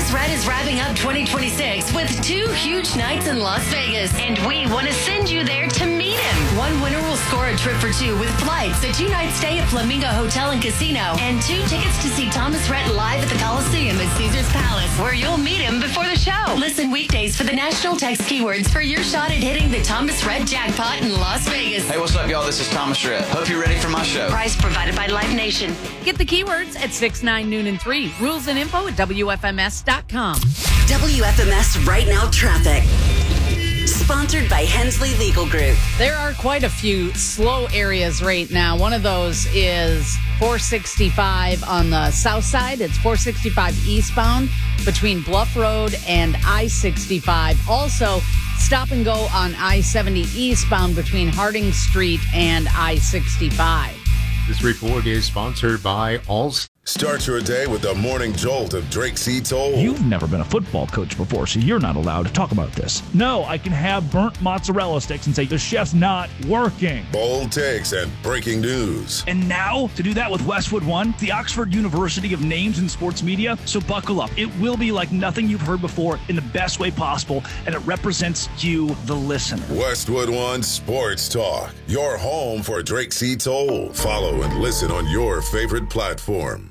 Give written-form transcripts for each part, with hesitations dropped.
Thomas Rhett is wrapping up 2026 with 2 huge nights in Las Vegas, and we want to send you there to meet him. One winner will score a trip for 2 with flights, a 2-night stay at Flamingo Hotel and Casino, and 2 tickets to see Thomas Rhett live at the Coliseum at Caesar's Palace, where you'll meet him before the show. Listen weekdays for the national text keywords for your shot at hitting the Thomas Rhett jackpot in Las Vegas. Hey, what's up, y'all? This is Thomas Rhett. Hope you're ready for my show. Prize provided by Live Nation. Get the keywords at 6, 9, noon, and 3. Rules and info at WFMS.com. WFMS Right Now Traffic. Sponsored by Hensley Legal Group. There are quite a few slow areas right now. One of those is 465 on the south side. It's 465 eastbound between Bluff Road and I-65. Also, stop and go on I-70 eastbound between Harding Street and I-65. This report is sponsored by Allstate. Start your day with the morning jolt of Drake C. Toll. You've never been a football coach before, so you're not allowed to talk about this. No, I can have burnt mozzarella sticks and say the chef's not working. Bold takes and breaking news. And now, to do that with Westwood One, the Oxford University of Names in Sports Media. So buckle up. It will be like nothing you've heard before in the best way possible, and it represents you, the listener. Westwood One Sports Talk. Your home for Drake C. Toll. Follow and listen on your favorite platform.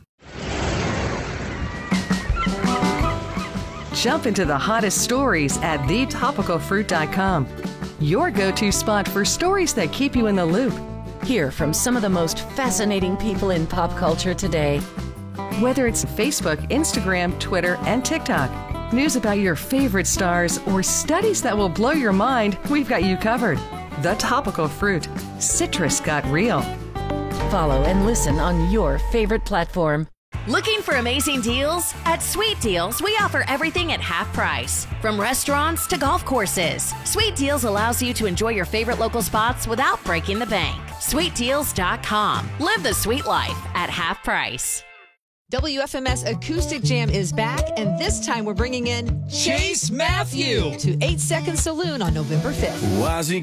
Jump into the hottest stories at thetopicalfruit.com. Your go-to spot for stories that keep you in the loop. Hear from some of the most fascinating people in pop culture today. Whether it's Facebook, Instagram, Twitter, and TikTok, news about your favorite stars, or studies that will blow your mind, we've got you covered. The Topical Fruit. Citrus got real. Follow and listen on your favorite platform. Looking for amazing deals? At Sweet Deals, we offer everything at half price. From restaurants to golf courses, Sweet Deals allows you to enjoy your favorite local spots without breaking the bank. SweetDeals.com. Live the sweet life at half price. WFMS Acoustic Jam is back, and this time we're bringing in Chase Matthew to 8 Second Saloon on November 5th. Why is he